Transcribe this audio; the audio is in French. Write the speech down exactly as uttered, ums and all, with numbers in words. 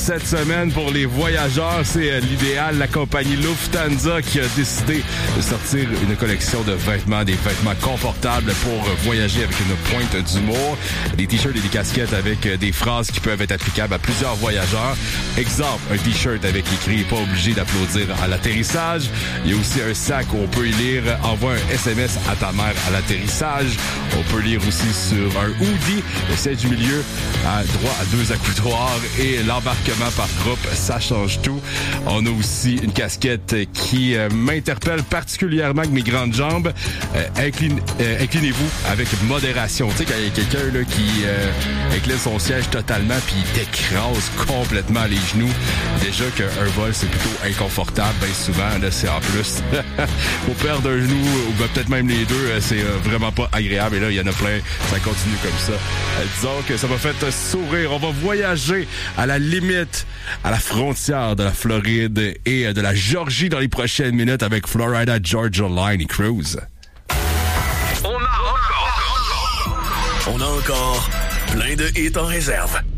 cette semaine pour les voyageurs. C'est l'idéal. La compagnie Lufthansa qui a décidé de sortir une collection de vêtements, des vêtements confortables pour voyager avec une pointe d'humour. Des t-shirts et des casquettes avec des phrases qui peuvent être applicables à plusieurs voyageurs. Exemple, un t-shirt avec écrit « Pas obligé d'applaudir à l'atterrissage ». Il y a aussi un sac où on peut y lire « Envoie un S M S à ta mère à l'atterrissage ». On peut lire aussi sur un hoodie. Le siège du milieu a droit à deux accoudoirs et l'embarquement par groupe, ça change tout. On a aussi une casquette qui euh, m'interpelle particulièrement avec mes grandes jambes. Euh, incline, euh, inclinez-vous avec modération. Tu sais, quand il y a quelqu'un là, qui euh, incline son siège totalement puis il t'écrase complètement les genoux. Déjà qu'un vol, c'est plutôt inconfortable. Bien souvent, là, c'est en plus. Faut perdre un genou ou ben, peut-être même les deux. C'est euh, vraiment pas agréable. Et là, il y en a plein. Ça continue comme ça. Euh, disons que ça m'a fait sourire. On va voyager à la limite, à la frontière de la Floride et de la Georgie dans les prochaines minutes avec Florida Georgia Line et Cruise. On a encore, on a encore plein de hits en réserve.